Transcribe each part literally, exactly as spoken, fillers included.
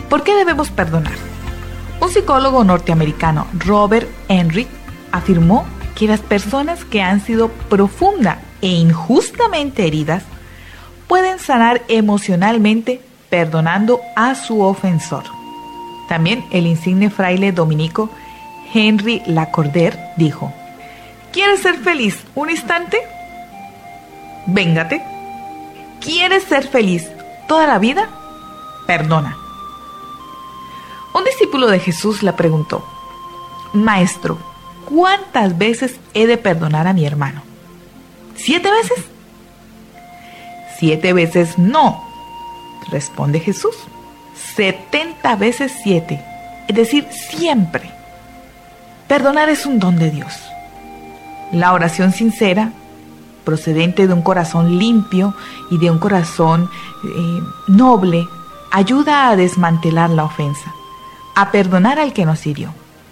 ¿Por qué debemos perdonar? Un psicólogo norteamericano, Robert Henry, afirmó que las personas que han sido profunda e injustamente heridas pueden sanar emocionalmente perdonando a su ofensor. También el insigne fraile dominico Henry Lacordaire dijo: ¿quieres ser feliz un instante? Véngate. ¿Quieres ser feliz toda la vida? Perdona. Un discípulo de Jesús le preguntó: Maestro, ¿cuántas veces he de perdonar a mi hermano? ¿Siete veces? Siete veces no, responde Jesús. Setenta veces siete, es decir, siempre. Perdonar es un don de Dios. La oración sincera, procedente de un corazón limpio y de un corazón eh, noble, ayuda a desmantelar la ofensa, a perdonar al que nos hirió.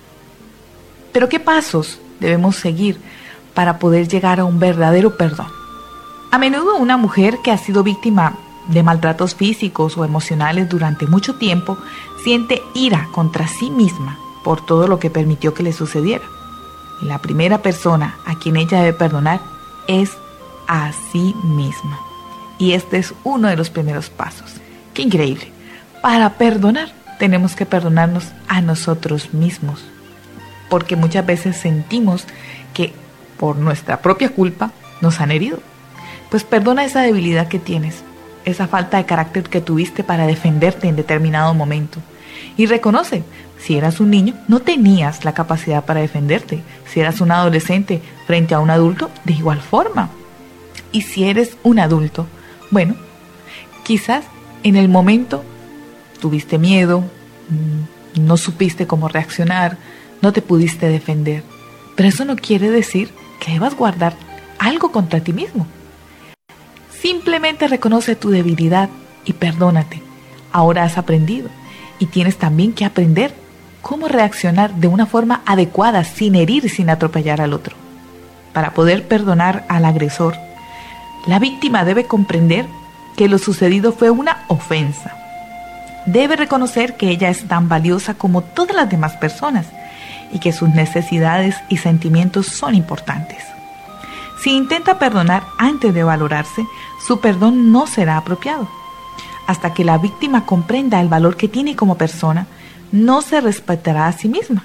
Pero ¿qué pasos debemos seguir para poder llegar a un verdadero perdón? A menudo una mujer que ha sido víctima de maltratos físicos o emocionales durante mucho tiempo siente ira contra sí misma por todo lo que permitió que le sucediera. Y la primera persona a quien ella debe perdonar es a sí misma. Y este es uno de los primeros pasos. ¡Qué increíble! Para perdonar tenemos que perdonarnos a nosotros mismos, porque muchas veces sentimos que por nuestra propia culpa nos han herido. Pues perdona esa debilidad que tienes, esa falta de carácter que tuviste para defenderte en determinado momento. Y reconoce, si eras un niño, no tenías la capacidad para defenderte. Si eras un adolescente frente a un adulto, de igual forma. Y si eres un adulto, bueno, quizás en el momento tuviste miedo, no supiste cómo reaccionar, no te pudiste defender. Pero eso no quiere decir que debas guardar algo contra ti mismo. Simplemente reconoce tu debilidad y perdónate. Ahora has aprendido y tienes también que aprender cómo reaccionar de una forma adecuada, sin herir, sin atropellar al otro. Para poder perdonar al agresor, la víctima debe comprender que lo sucedido fue una ofensa. Debe reconocer que ella es tan valiosa como todas las demás personas y que sus necesidades y sentimientos son importantes. Si intenta perdonar antes de valorarse, su perdón no será apropiado. Hasta que la víctima comprenda el valor que tiene como persona, no se respetará a sí misma.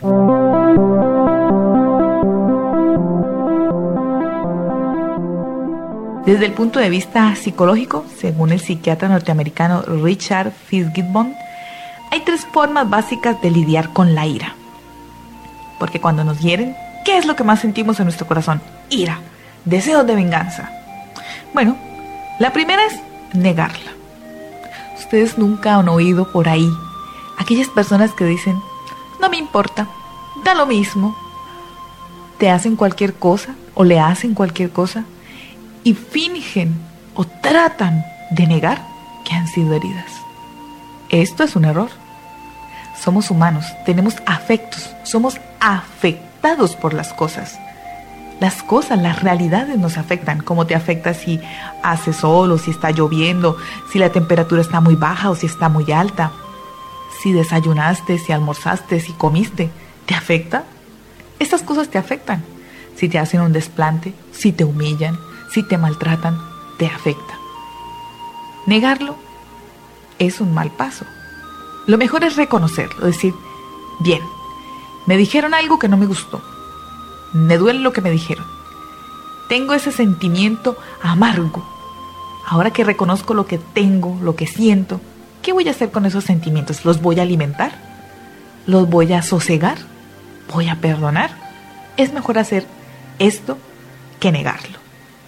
Desde el punto de vista psicológico, según el psiquiatra norteamericano Richard Fitzgibbon, hay tres formas básicas de lidiar con la ira. Porque cuando nos hieren, ¿qué es lo que más sentimos en nuestro corazón? Ira, deseos de venganza. Bueno, la primera es negarla. Ustedes nunca han oído por ahí aquellas personas que dicen: no me importa, da lo mismo. Te hacen cualquier cosa o le hacen cualquier cosa y fingen o tratan de negar que han sido heridas. Esto es un error. Somos humanos, tenemos afectos, somos afectados por las cosas. Las cosas, las realidades nos afectan. Como te afecta si hace sol o si está lloviendo, si la temperatura está muy baja o si está muy alta, si desayunaste, si almorzaste, si comiste. ¿Te afecta? Estas cosas te afectan. Si te hacen un desplante, si te humillan, si te maltratan, te afecta. Negarlo es un mal paso. Lo mejor es reconocerlo, decir: bien, me dijeron algo que no me gustó. Me duele lo que me dijeron. Tengo ese sentimiento amargo. Ahora que reconozco lo que tengo, lo que siento, ¿qué voy a hacer con esos sentimientos? ¿Los voy a alimentar? ¿Los voy a sosegar? ¿Voy a perdonar? Es mejor hacer esto que negarlo.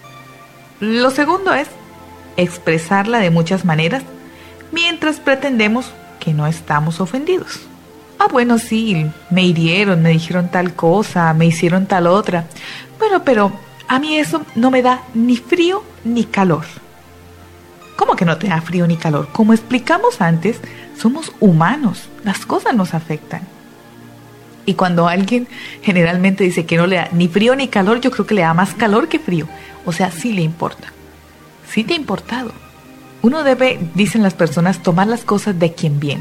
Lo segundo es expresarla de muchas maneras mientras pretendemos que no estamos ofendidos. Ah, bueno, sí, me hirieron, me dijeron tal cosa, me hicieron tal otra. Bueno, pero a mí eso no me da ni frío ni calor. ¿Cómo que no te da frío ni calor? Como explicamos antes, somos humanos, las cosas nos afectan. Y cuando alguien generalmente dice que no le da ni frío ni calor, yo creo que le da más calor que frío. O sea, sí le importa. Sí te ha importado. Uno debe, dicen las personas, tomar las cosas de quien viene.